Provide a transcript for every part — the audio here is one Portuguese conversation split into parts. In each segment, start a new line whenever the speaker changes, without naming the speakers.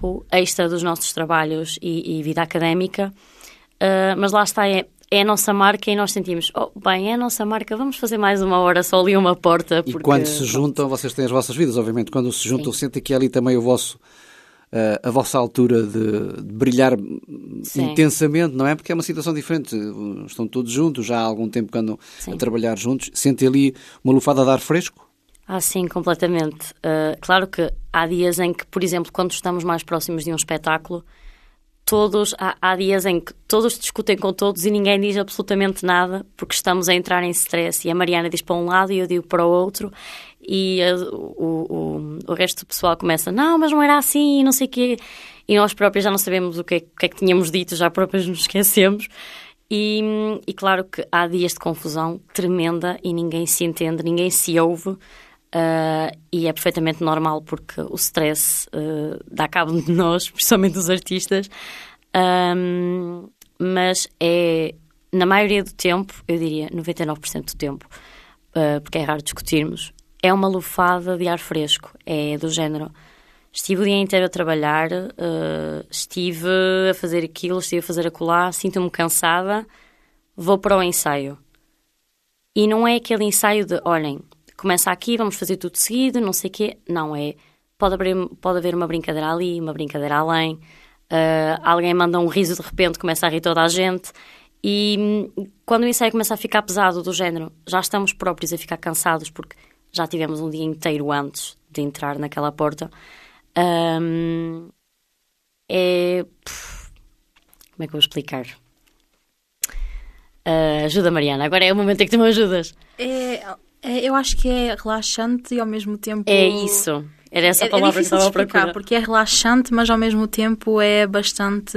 tempo extra dos nossos trabalhos e vida académica, mas lá está, é a nossa marca e nós sentimos, bem, é a nossa marca, vamos fazer mais uma hora só ali uma porta.
E quando se juntam, vocês têm as vossas vidas, obviamente, quando se juntam, sentem que é ali também a vossa altura de brilhar intensamente, não é? Porque é uma situação diferente, estão todos juntos, já há algum tempo que andam a trabalhar juntos, sentem ali uma lufada de ar fresco?
Sim, completamente. Claro que há dias em que, por exemplo, quando estamos mais próximos de um espetáculo, há dias em que todos discutem com todos e ninguém diz absolutamente nada porque estamos a entrar em stress e a Mariana diz para um lado e eu digo para o outro e o resto do pessoal começa, não, mas não era assim e não sei o quê, e nós próprios já não sabemos o que é que tínhamos dito, já próprios nos esquecemos e claro que há dias de confusão tremenda e ninguém se entende, ninguém se ouve. E é perfeitamente normal porque o stress dá cabo de nós, principalmente dos artistas, mas é, na maioria do tempo, eu diria 99% do tempo, porque é raro discutirmos, é uma lufada de ar fresco, é do género, estive o dia inteiro a trabalhar, estive a fazer aquilo, estive a fazer acolá, sinto-me cansada, vou para o ensaio. E não é aquele ensaio de, olhem, começa aqui, vamos fazer tudo seguido, não sei o quê. Não é. Pode haver uma brincadeira ali, uma brincadeira além. Alguém manda um riso de repente, começa a rir toda a gente. E quando o ensaio começa a ficar pesado, do género, já estamos próprios a ficar cansados porque já tivemos um dia inteiro antes de entrar naquela porta. Como é que eu vou explicar? Ajuda, Mariana. Agora é o momento em que tu me ajudas.
Eu acho que é relaxante e ao mesmo tempo...
É isso. Era essa palavra que estava a procurar.
Porque é relaxante, mas ao mesmo tempo é bastante...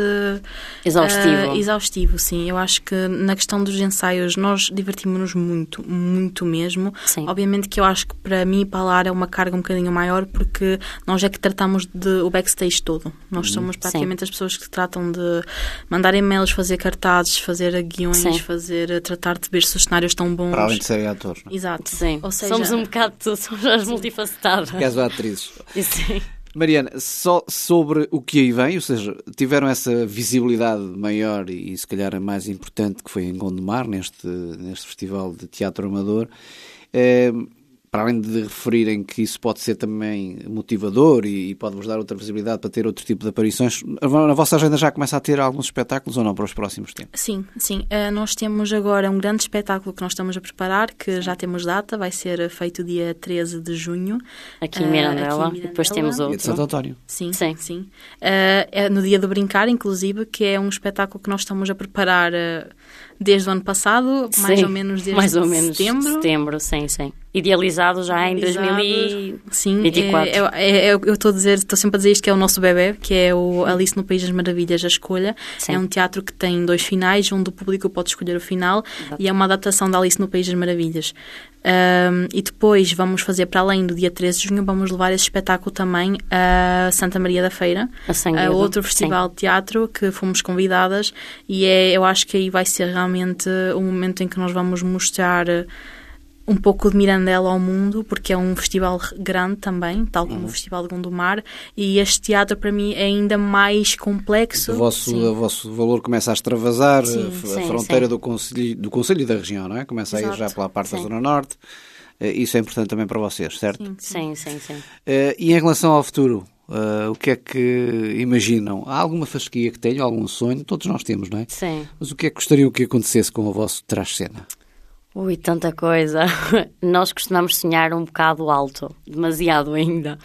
Exaustivo, sim. Eu acho que na questão dos ensaios nós divertimos-nos muito, muito mesmo.
Sim.
Obviamente que eu acho que para mim e para a Lara é uma carga um bocadinho maior porque nós é que tratamos o backstage todo. Nós somos praticamente as pessoas que tratam de mandar e-mails, fazer cartazes, fazer guiões, tratar de ver se os cenários estão bons.
Para além de serem atores. Não?
Exato.
Sim. Ou seja, somos um bocado de tudo, somos as multifacetadas.
Caso atrizes.
Sim.
Mariana, só sobre o que aí vem, ou seja, tiveram essa visibilidade maior e se calhar a mais importante que foi em Gondomar, neste festival de teatro amador, para além de referirem que isso pode ser também motivador e pode-vos dar outra visibilidade para ter outro tipo de aparições, a vossa agenda já começa a ter alguns espetáculos ou não para os próximos tempos?
Sim. Nós temos agora um grande espetáculo que nós estamos a preparar, que já temos data, vai ser feito dia 13 de junho.
Aqui em Mirandela, depois temos outro.
Dia de Santo António.
Sim. É no Dia do Brincar, inclusive, que é um espetáculo que nós estamos a preparar desde o ano passado, mais ou menos desde
setembro. Sim. Idealizado já em 2024.
Sim, eu estou sempre a dizer isto, que é o nosso bebé, que é o Alice no País das Maravilhas, a escolha. Sim. É um teatro que tem 2 finais, onde o público pode escolher o final. Exato. E é uma adaptação da Alice no País das Maravilhas. E depois vamos fazer, para além do dia 13 de junho, vamos levar esse espetáculo também a Santa Maria da Feira, a outro festival de teatro que fomos convidadas, e eu acho que aí vai ser realmente o momento em que nós vamos mostrar um pouco de Mirandela ao mundo, porque é um festival grande também, tal como o Festival de Gondomar, e este teatro para mim é ainda mais complexo.
O vosso valor começa a extravasar a fronteira do Conselho e da região, não é? Começa a ir já pela parte da Zona Norte. Isso é importante também para vocês, certo?
Sim.
E em relação ao futuro, o que é que imaginam? Há alguma fasquia que tenham, algum sonho? Todos nós temos, não é?
Sim.
Mas o que é que gostariam que acontecesse com o vosso trás-cena?
Tanta coisa. Nós costumamos sonhar um bocado alto, demasiado ainda.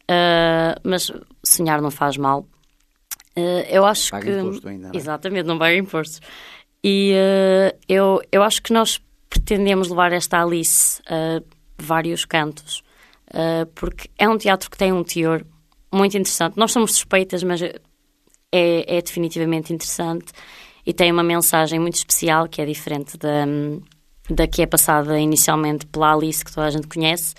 Mas sonhar não faz mal. Eu acho
paga
que...
imposto ainda, não é?
Exatamente, não paga impostos. E eu acho que nós pretendemos levar esta Alice a vários cantos, porque é um teatro que tem um teor muito interessante. Nós somos suspeitas, mas é definitivamente interessante e tem uma mensagem muito especial que é diferente da que é passada inicialmente pela Alice, que toda a gente conhece.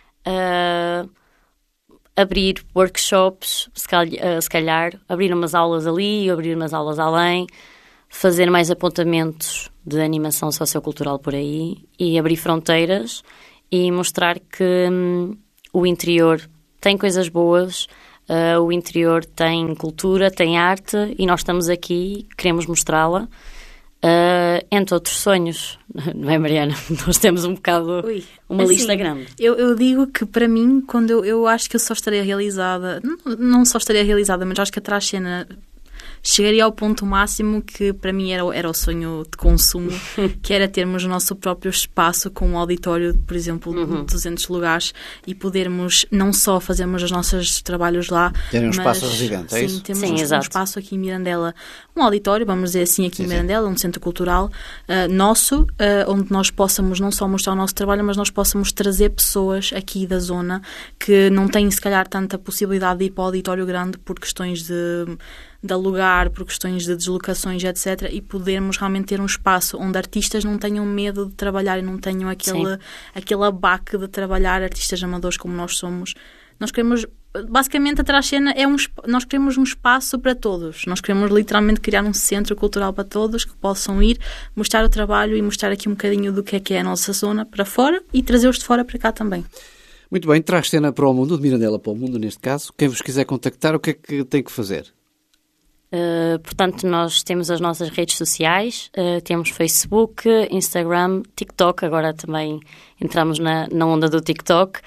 Abrir workshops, se calhar, abrir umas aulas ali, abrir umas aulas além, fazer mais apontamentos de animação sociocultural por aí e abrir fronteiras e mostrar que o interior tem coisas boas, O interior tem cultura, tem arte e nós estamos aqui, queremos mostrá-la. Entre outros sonhos, não é, Mariana? Nós temos um bocado uma lista grande.
Eu digo que para mim, quando eu acho que eu só estaria realizada, não só estaria realizada, mas acho que a Trascena chegaria ao ponto máximo que para mim era o sonho de consumo, que era termos o nosso próprio espaço com um auditório, por exemplo, de 200 lugares e podermos não só fazermos os nossos trabalhos lá,
terem um
mas
espaço residente, é isso?
Temos um espaço aqui em Mirandela, um auditório, vamos dizer assim, aqui em Mirandela, um centro cultural nosso, onde nós possamos não só mostrar o nosso trabalho, mas nós possamos trazer pessoas aqui da zona que não têm se calhar tanta possibilidade de ir para o auditório grande por questões de alugar, por questões de deslocações, etc. E podermos realmente ter um espaço onde artistas não tenham medo de trabalhar e não tenham aquele abaque de trabalhar, artistas amadores como nós somos. Nós queremos, basicamente a Trascena nós queremos um espaço para todos. Nós queremos literalmente criar um centro cultural para todos que possam ir, mostrar o trabalho e mostrar aqui um bocadinho do que é a nossa zona para fora e trazer-os de fora para cá também.
Muito bem, Trascena para o mundo, de Mirandela para o mundo neste caso. Quem vos quiser contactar, o que é que tem que fazer?
Portanto, nós temos as nossas redes sociais, temos Facebook, Instagram, TikTok, agora também entramos na onda do TikTok,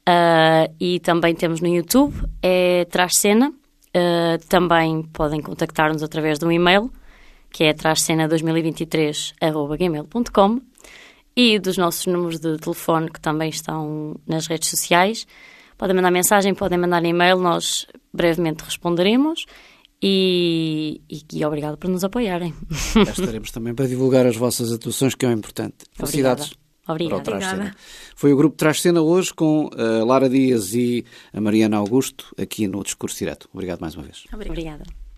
e também temos no YouTube, é Trascena. Também podem contactar-nos através de um e-mail, que é trascena2023@gmail.com, e dos nossos números de telefone que também estão nas redes sociais. Podem mandar mensagem, podem mandar e-mail, nós brevemente responderemos. E obrigado por nos apoiarem.
Já estaremos também para divulgar as vossas atuações, que é importante. Felicidades.
Obrigada.
Para o Trascena. Foi o Grupo Trascena hoje com a Lara Dias e a Mariana Augusto aqui no Discurso Direto. Obrigado mais uma vez.
Obrigada.